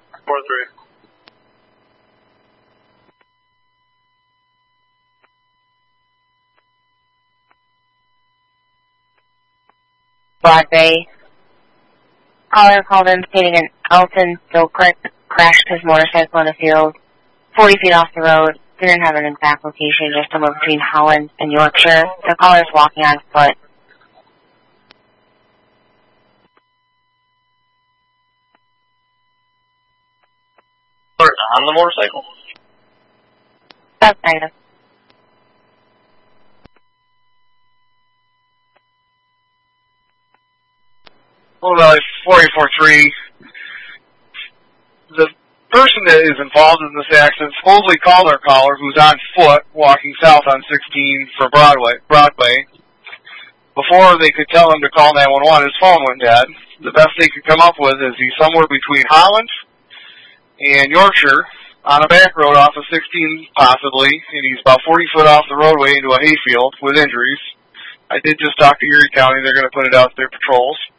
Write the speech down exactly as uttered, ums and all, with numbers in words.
four three. Broadway. Caller called in stating an Elton Gilchrist crashed his motorcycle in a field forty feet off the road. Didn't have an exact location, just somewhere between Holland and Yorkshire. The caller is walking on foot. On the motorcycle? That's negative. Well, Valley four eight four three. The person that is involved in this accident supposedly called our caller, who's on foot walking south on sixteen for Broadway. Broadway. Before they could tell him to call nine one one, his phone went dead. The best they could come up with is he's somewhere between Holland and Yorkshire on a back road off of sixteen, possibly, and he's about forty foot off the roadway into a hayfield with injuries. I did just talk to Erie County. They're going to put it out to their patrols.